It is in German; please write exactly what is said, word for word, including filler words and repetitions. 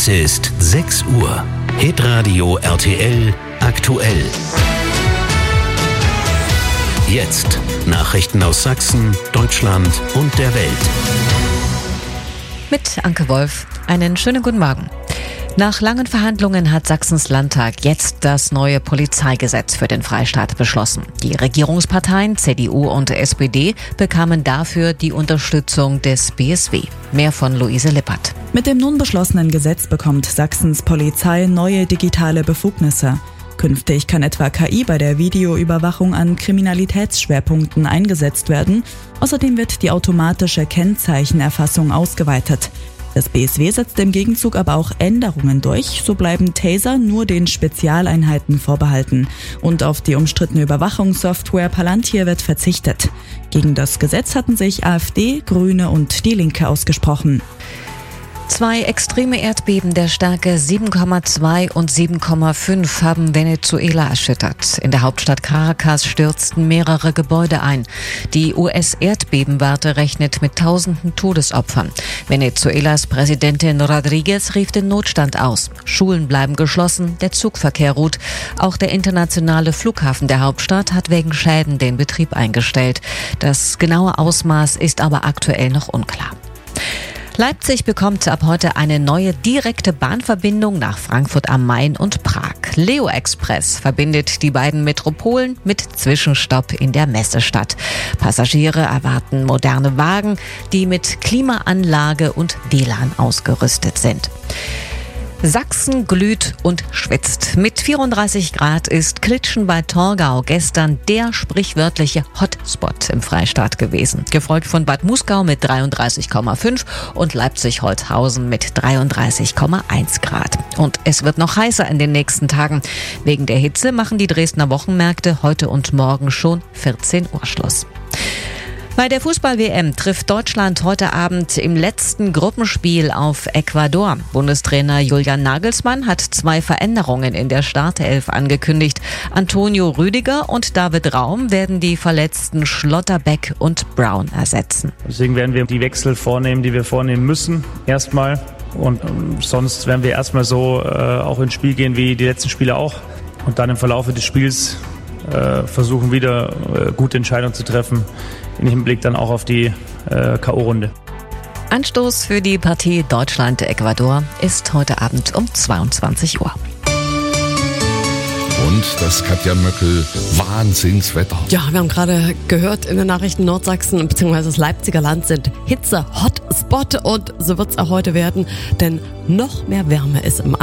Es ist sechs Uhr. Hitradio R T L aktuell. Jetzt Nachrichten aus Sachsen, Deutschland und der Welt. Mit Anke Wolf. Einen schönen guten Morgen. Nach langen Verhandlungen hat Sachsens Landtag jetzt das neue Polizeigesetz für den Freistaat beschlossen. Die Regierungsparteien C D U und S P D bekamen dafür die Unterstützung des B S W. Mehr von Luise Lippert. Mit dem nun beschlossenen Gesetz bekommt Sachsens Polizei neue digitale Befugnisse. Künftig kann etwa K I bei der Videoüberwachung an Kriminalitätsschwerpunkten eingesetzt werden. Außerdem wird die automatische Kennzeichenerfassung ausgeweitet. Das B S W setzt im Gegenzug aber auch Änderungen durch. So bleiben Taser nur den Spezialeinheiten vorbehalten. Und auf die umstrittene Überwachungssoftware Palantir wird verzichtet. Gegen das Gesetz hatten sich AfD, Grüne und die Linke ausgesprochen. Zwei extreme Erdbeben der Stärke sieben Komma zwei und sieben Komma fünf haben Venezuela erschüttert. In der Hauptstadt Caracas stürzten mehrere Gebäude ein. Die U S-Erdbebenwarte rechnet mit tausenden Todesopfern. Venezuelas Präsidentin Rodriguez rief den Notstand aus. Schulen bleiben geschlossen, der Zugverkehr ruht. Auch der internationale Flughafen der Hauptstadt hat wegen Schäden den Betrieb eingestellt. Das genaue Ausmaß ist aber aktuell noch unklar. Leipzig bekommt ab heute eine neue direkte Bahnverbindung nach Frankfurt am Main und Prag. Leo Express verbindet die beiden Metropolen mit Zwischenstopp in der Messestadt. Passagiere erwarten moderne Wagen, die mit Klimaanlage und W L A N ausgerüstet sind. Sachsen glüht und schwitzt. Mit vierunddreißig Grad ist Klitschen bei Torgau gestern der sprichwörtliche Hotspot im Freistaat gewesen. Gefolgt von Bad Muskau mit dreiunddreißig Komma fünf und Leipzig-Holthausen mit dreiunddreißig Komma eins Grad. Und es wird noch heißer in den nächsten Tagen. Wegen der Hitze machen die Dresdner Wochenmärkte heute und morgen schon vierzehn Uhr Schluss. Bei der Fußball-W M trifft Deutschland heute Abend im letzten Gruppenspiel auf Ecuador. Bundestrainer Julian Nagelsmann hat zwei Veränderungen in der Startelf angekündigt. Antonio Rüdiger und David Raum werden die verletzten Schlotterbeck und Brown ersetzen. Deswegen werden wir die Wechsel vornehmen, die wir vornehmen müssen, erstmal. Und sonst werden wir erstmal so äh, auch ins Spiel gehen wie die letzten Spiele auch. Und dann im Verlauf des Spiels äh, versuchen wieder äh, gute Entscheidungen zu treffen. In Hinblick dann auch auf die äh, K O-Runde. Anstoß für die Partie Deutschland-Ecuador ist heute Abend um zweiundzwanzig Uhr. Und das Katja Möckel, Wahnsinnswetter. Ja, wir haben gerade gehört in den Nachrichten, Nordsachsen bzw. das Leipziger Land sind Hitze-Hotspot und so wird es auch heute werden, denn noch mehr Wärme ist im